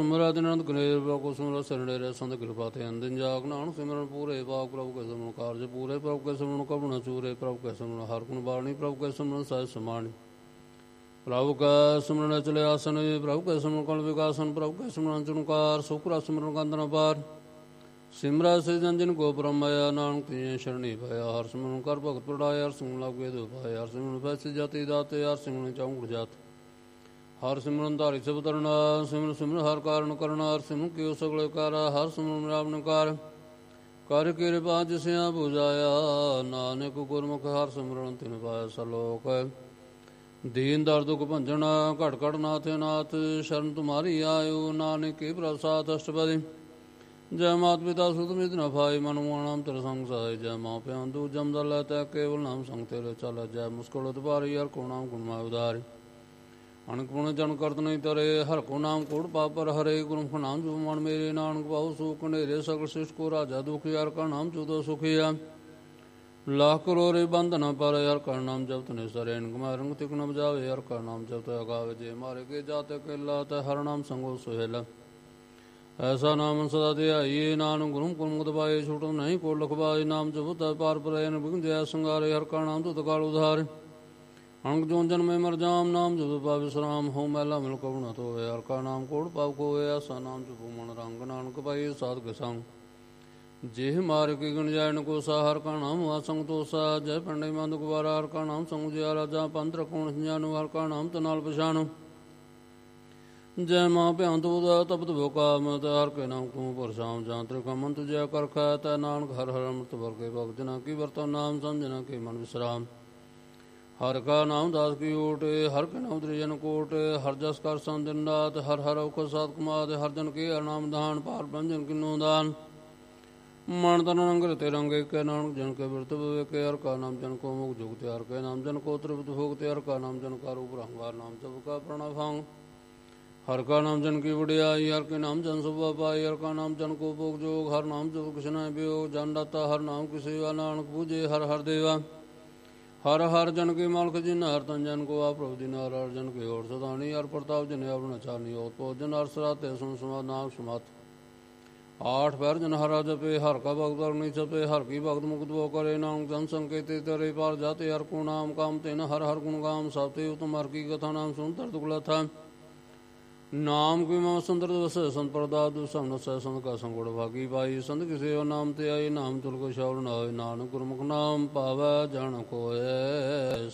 ਸਿਮਰਤ ਅਨੰਦ ਕਨੇਰ ਪ੍ਰਭੂ ਸਿਮਰਤ ਸਰਣੇਰੇ ਸੰਤ ਕਿਰਪਾ ਤੇ ਅੰਦਿਨ ਜਾਗ ਨਾਨਕ ਸਿਮਰਨ ਪੂਰੇ ਪਾਕ ਪ੍ਰਭੂ ਕੇ ਸਿਮਰਨ ਕਾਰਜ ਪੂਰੇ ਪ੍ਰਭੂ ਕੇ ਸਿਮਰਨ ਕਬੁਣ ਚੂਰੇ ਪ੍ਰਭੂ ਕੇ ਸਿਮਰਨ ਹਰ ਗੁਣ ਬਾਣੀ ਪ੍ਰਭੂ ਕੇ ਸਿਮਰਨ ਸਹਿ ਸਮਾਣੀ ਪ੍ਰਭੂ ਕਾ ਸਿਮਰਨ ਚਲੇ ਆਸਨ ਪ੍ਰਭੂ ਕੇ ਸਿਮਰਨ ਕਲ ਵਿਕਾਸਨ ਪ੍ਰਭੂ ਕੇ ਸਿਮਰਨ ਚੁਨਕਾਰ ਸੁਖਰਾ ਸਿਮਰਨ ਕੰਦਨ ਪਾਰ ਸਿਮਰਾ ਸੇ ਜਨ ਕੋ ਬ੍ਰਹਮਇਆ ਨਾਨਕ ਤੀਏ ਸ਼ਰਣੀ ਭਇਆ ਹਰ ਸਿਮਰਨ ਕਰ ਭਗਤ ਪੜਾਇਆ ਹਰ ਸਿਮਰਨ ਲਾਗੇ ਦੋ ਪਾਇਆ ਹਰ ਸਿਮਰਨ ਪੈਸੇ ਜਾਤੀ ਦਾਤੇ ਹਰ ਸਿਮਰਨ ਚੌਂਕੜ ਜਾਤ ਹਰ ਸਿਮਰਨ ਧਾਰੀ ਸਭ ਤਰਨਾ ਸਿਮਰਨ ਸਿਮਰਨ ਹਰ ਕਾਰਨ ਕਰਨਾ ਹਰ ਸਿਮਰਨ ਕਿਉ ਸਗਲੇ ਕਾਰਾ ਹਰ ਸਿਮਰਨ ਰਾਵਣ ਕਾਰ ਕਰ ਕਿਰਪਾ ਜਿਸਿਆ 부ਜਾਇਆ ਨਾਨਕ ਗੁਰਮੁਖ ਹਰ ਸਿਮਰਨ ਤਿਨ ਪਾਇਆ ਸਲੋਕ ਦੀਨ ਦਰ ਦੁਖ ਭੰਜਣਾ ਘਟ ਘਟ ਨਾਥ ਨਾਥ ਸ਼ਰਨ ਤੁਮਾਰੀ ਆਇਓ ਨਾਨਕ ਕੀ ਪ੍ਰਸਾਦ ਅਸ਼ਟਪਦੀ ਜੈ ਮਾਤ ਪਿਤਾ ਸੁਤ ਮਿਤ ਨ ਭਾਈ ਮਨੁ ਨਾਮ ਤੇਰੇ ਸੰਗ ਸਹਾਇ ਜੈ ਮਾਂ ਪਿਓ ਦੂ ਜਮਦਲ ਲੈ ਤੈ ਕੇਵਲ ਨਾਮ ਸੰਗ ਤੇਰੇ ਚੱਲ ਜੈ ਮੁਸਕਲ ਉਤਪਾਰੀ ਹਰ ਕੋ ਨਾਮ ਗੁਣ ਮਾਇ ਉਦਾਰੀ ਅਣਕ ਪੁਣ ਜਨ ਕਰਤ ਨਹੀਂ ਤਰੇ ਹਰ ਕੋ ਨਾਮ ਕੋੜ ਪਾਪਰ ਹਰੇ ਗੁਰਮੁਖ ਨਾਮ ਜੋ ਮਨ ਮੇਰੇ ਨਾਨਕ ਪਾਉ ਸੋ ਕਨੇਰੇ ਸਗਲ ਸਿਸ਼ਟ ਕੋ ਰਾਜਾ ਦੁਖੀ ਹਰ ਕਾ ਨਾਮ ਚੁਦੋ ਸੁਖੀਆ ਲੱਖ ਕਰੋੜੇ ਬੰਧਨ ਪਰ ਹਰ ਕਾ ਨਾਮ ਜਪਤ ਨੇ ਸਰੇ ਅਨਗਮਾ ਰੰਗ ਤਿਕਨ ਬਜਾਵੇ ਹਰ ਕਾ ਨਾਮ ਜਪਤ ਅਗਾਵੇ ਜੇ ਮਾਰੇ ਕੇ ਜਾਤੇ ਕੇਲਾ ਤੇ ਹਰ ਨਾਮ ਸੰਗੋ ਸੁਹੇਲਾ ਐਸਾ ਨਾਮ ਸਦਾ ਧਿਆਈਏ ਨਾਨਕ ਗੁਰੂ ਗੁਰਮੁਖ ਪਾਏ ਛੁਟੋ ਨਹੀਂ ਕੋ ਲਖਵਾਏ ਨਾਮ ਜਪਤ ਪਾਰ ਪਰੈਨ ਬਿਗਨ ਜੈ ਸੰਗਾਰੇ ਹਰ ਕਾ ਨਾਮ ਤੁਤ ਕਾਲ ਉਧਾਰੇ ਅਣਕ ਜੋ ਜਨਮੇ ਮਰ ਜਾਮ ਨਾਮ ਜਪ ਪਾ ਵਿਸਰਾਮ ਹੋ ਮੈਲਾ ਮਿਲ ਕਬੁਣਾ ਤੋਏ ਹਰ ਕਾ ਨਾਮ ਕੋੜ ਪਾਪ ਕੋਏ ਐਸਾ ਨਾਮ ਜਪੋ ਮਨ ਰੰਗ ਨਾਨਕ ਪਾਈ ਸਾਧ ਗਸੰਗ ਜਿਹ ਮਾਰ ਕੇ ਗਣ ਜਾਣ ਕੋ ਸਾ ਹਰ ਕਾ ਨਾਮ ਆਸੰਗ ਤੋਸਾ ਜੈ ਪੰਡੇ ਮੰਦ ਕੁਵਾਰਾ ਹਰ ਕਾ ਨਾਮ ਸੰਗ ਜਿਆ ਰਾਜਾ ਪੰਥ ਰਖੋਣ ਜਾਨੂ ਹਰ ਕਾ ਨਾਮ ਤਨਾਲ ਪਛਾਣ ਜੈ ਮਾਂ ਭਿਆਨ ਤੂਦਾ ਤਪਤ ਭੋਕਾ ਮਤ ਹਰ ਕੇ ਨਾਮ ਤੂੰ ਪਰਸ਼ਾਮ ਜਾਂਤਰ ਕਮਨ ਤੁਜੈ ਕਰਖਾ ਤੈ ਨਾਨਕ ਹਰ ਹਰ ਅੰਮ੍ਰਿਤ ਵਰਗੇ ਭਗਤ ਜਨਾ ਕੀ ਵਰਤੋ ਨਾਮ ਸਮਝਣਾ ਕੇ ਮਨ ਵਿਸਰਾਮ ਹਰ ਕਾ ਨਾਮ ਦਾਸ ਕੀ ਓਟ ਹਰ ਕੇ ਨਾਮ ਤ੍ਰਿਜਨ ਕੋਟ ਹਰ ਜਸ ਕਰ ਸੰਤ ਦਿਨ ਰਾਤ ਹਰ ਹਰ ਔਖਦ ਸਾਧ ਕਮਾਦ ਹਰ ਜਨ ਕੇ ਹਰ ਨਾਮ ਦਾਨ ਪਾਰ ਬੰਜਨ ਕਿਨੋ ਦਾਨ ਮਨ ਤਨ ਰੰਗ ਤੇ ਰੰਗੇ ਕੇ ਨਾਨਕ ਜਨ ਕੇ ਬਿਰਤ ਵੇ ਕੇ ਹਰ ਕਾ ਨਾਮ ਜਨ ਕੋ ਮੁਖ ਜੁਗ ਤਿਆਰ ਕੇ ਨਾਮ ਜਨ ਕੋ ਤ੍ਰਿਪਤ ਭੋਗ ਤੇ ਹਰ ਕਾ ਨਾਮ ਜਨ ਕਾ ਰੂਪ ਰੰਗਾਰ ਨਾਮ ਜਪ ਕਾ ਪ੍ਰਣਵ ਭੰਗ ਹਰ ਕਾ ਨਾਮ ਜਨ ਕੀ ਵਡਿਆਈ ਹਰ ਕੇ ਨਾਮ ਜਨ ਸੁਭਾ ਪਾਈ ਹਰ ਕਾ ਨਾਮ ਜਨ ਕੋ ਭੋਗ ਜੋਗ ਹਰ ਨਾਮ ਜਪ ਕਿਸਨਾ ਬਿਓ ਜਨ ਦਾਤਾ ਹਰ ਨਾਮ ਕੀ ਸੇਵਾ ਨਾਨਕ ਪੂਜੇ ਹਰ ਹਰ ਦੇਵਾ ਹਰ ਹਰ ਜਨ ਕੇ ਮਾਲਕ ਜਿਨ ਹਰ ਤਨ ਜਨ ਕੋ ਆ ਪ੍ਰਭੂ ਦਿਨ ਹਰ ਜਨ ਕੇ ਹੋਰ ਸਦਾਣੀ ਹਰ ਪ੍ਰਤਾਪ ਜਨ ਆਪਣਾ ਚਾਨੀ ਹੋਤ ਭੋਜਨ ਹਰ ਸਰਾਤੇ ਸੁਨ ਸਮਾ ਨਾਮ ਸਮਤ ਆਠ ਪੈਰ ਜਨ ਹਰ ਜਪੇ ਹਰ ਕਾ ਭਗਤ ਕਰਨੀ ਜਪੇ ਹਰ ਕੀ ਭਗਤ ਮੁਕਤ ਬੋ ਕਰੇ ਨਾਮ ਜਨ ਸੰਕੇਤੇ ਤਰੇ ਪਾਰ ਜਾਤੇ ਹਰ ਕੋ ਨਾਮ ਕਾਮ ਤੇ ਨ ਹਰ ਹਰ ਗੁਣ ਗਾਮ ਸਭਤੇ ਉਤਮ ਹਰ ਕੀ ਕਥਾ ਨਾਮ ਸੁਨ ਤਰ ਦੁਗਲਾ ਥਾ ਨਾਮ ਕੀ ਮਮ ਸੁੰਦਰ ਦਵਸ ਸੰਪਰਦਾ ਦੁ ਸੰਨ ਸੈ ਸੰਤ ਕਾ ਸੰਗੁੜ ਭਾਗੀ ਪਾਈ ਸੰਤ ਕਿਸੇ ਨਾਮ ਤੇ ਆਏ ਨਾਮ ਤੁਲ ਕੋ ਸ਼ੌਰ ਨਾ ਹੋਏ ਨਾਨਕ ਗੁਰਮੁਖ ਨਾਮ ਪਾਵੈ ਜਾਣ ਕੋਏ।